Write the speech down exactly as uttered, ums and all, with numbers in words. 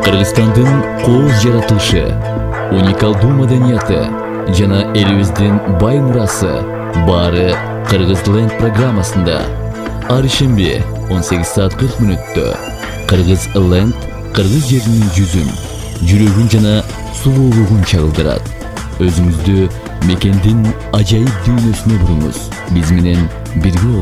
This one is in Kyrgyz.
Кыргызстандын кооз жаратылышы, уникалдуу маданияты жана элибиздин бай мурасы баары Кыргызленд программасында. Ар ишемби он сегиз саат кырк мүнөттө Кыргызленд кыргыз жеринин жүзүн, жүрөгүн жана сулуулугун чагылдырат. Өзүңүздү мекендин ажайып дүйнөсүнө буруңуз. Биз менен бирге